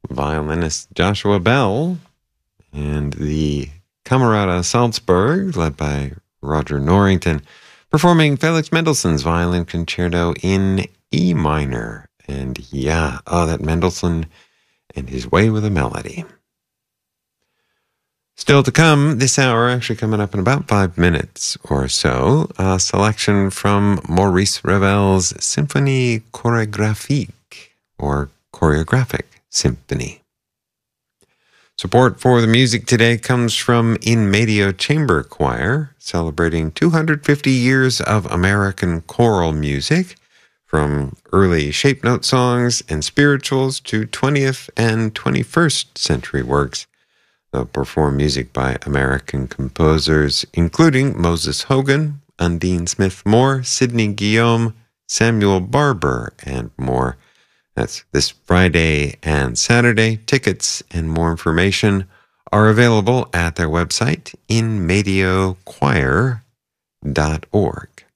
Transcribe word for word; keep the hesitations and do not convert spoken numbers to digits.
violinist Joshua Bell, and the Camerata Salzburg, led by Roger Norrington, performing Felix Mendelssohn's Violin Concerto in E minor. And yeah, oh, that Mendelssohn and his way with a melody. Still to come this hour, actually coming up in about five minutes or so, a selection from Maurice Ravel's Symphonie Chorégraphique, or Choreographic Symphony. Support for the music today comes from In Medio Chamber Choir, celebrating two hundred fifty years of American choral music, from early shape note songs and spirituals to twentieth and twenty-first century works. They'll perform music by American composers, including Moses Hogan, Undine Smith Moore, Sidney Guillaume, Samuel Barber, and more. That's this Friday and Saturday. Tickets and more information are available at their website, in medio choir dot org.